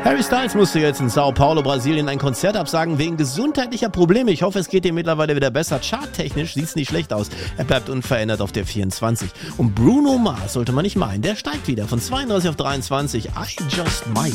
Harry Styles musste jetzt in Sao Paulo, Brasilien ein Konzert absagen wegen gesundheitlicher Probleme. Ich hoffe, es geht ihm mittlerweile wieder besser. Charttechnisch sieht's nicht schlecht aus. Er bleibt unverändert auf der 24. Und Bruno Mars sollte man nicht meinen. Der steigt wieder von 32 auf 23. I Just Might.